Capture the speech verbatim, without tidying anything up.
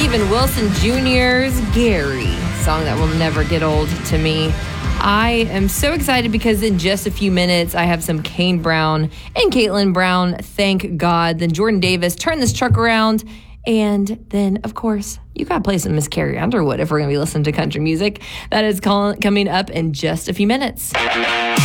Steven Wilson Junior's Gary, song that will never get old to me. I am so excited because in just a few minutes, I have some Kane Brown and Caitlin Brown, Thank God. Then Jordan Davis, Turn This Truck Around. And then, of course, you got to play some Miss Carrie Underwood if we're going to be listening to country music. That is call- coming up in just a few minutes.